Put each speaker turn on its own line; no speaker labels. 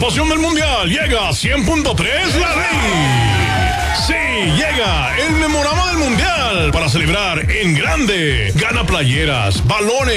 emoción del mundial llega a 100.3 La Ley. Sí, llega el memorama del mundial para celebrar en grande. Gana playeras, balones